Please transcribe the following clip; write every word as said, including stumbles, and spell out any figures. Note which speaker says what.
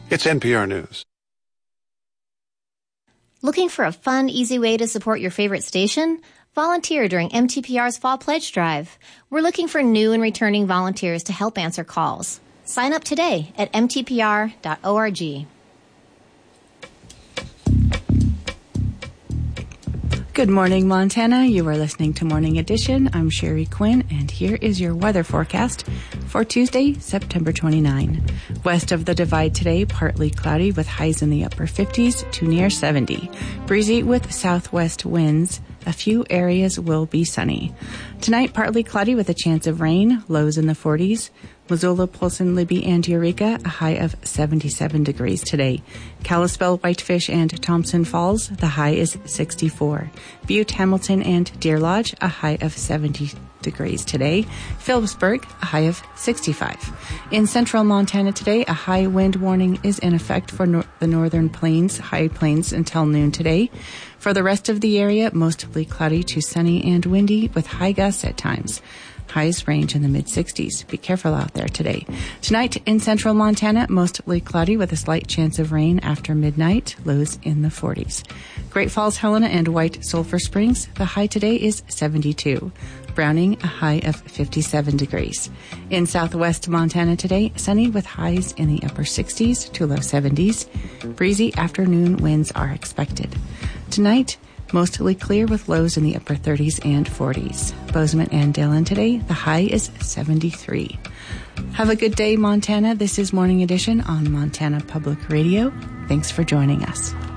Speaker 1: It's N P R News.
Speaker 2: Looking for a fun, easy way to support your favorite station? Volunteer during M T P R's Fall Pledge Drive. We're looking for new and returning volunteers to help answer calls. Sign up today at m t p r dot org.
Speaker 3: Good morning, Montana. You are listening to Morning Edition. I'm Sherry Quinn, and here is your weather forecast for Tuesday, September twenty-ninth. West of the Divide today, partly cloudy with highs in the upper fifties to near seventy. Breezy with southwest winds. A few areas will be sunny. Tonight, partly cloudy with a chance of rain, lows in the forties. Missoula, Polson, Libby, and Eureka, a high of seventy-seven degrees today. Kalispell, Whitefish, and Thompson Falls, the high is sixty-four. Butte, Hamilton, and Deer Lodge, a high of seventy degrees today. Phillipsburg, a high of sixty-five. In central Montana today, a high wind warning is in effect for nor- the northern plains, high plains until noon today. For the rest of the area, mostly cloudy to sunny and windy with high gusts at times. Highs range in the mid-sixties. Be careful out there today. Tonight in central Montana, mostly cloudy with a slight chance of rain after midnight. Lows in the forties. Great Falls, Helena, and White Sulphur Springs, the high today is seventy-two. Browning, a high of fifty-seven degrees. In southwest Montana today, sunny with highs in the upper sixties to low seventies. Breezy afternoon winds are expected. Tonight, mostly clear with lows in the upper thirties and forties. Bozeman and Dillon today, the high is seventy-three. Have a good day, Montana. This is Morning Edition on Montana Public Radio. Thanks for joining us.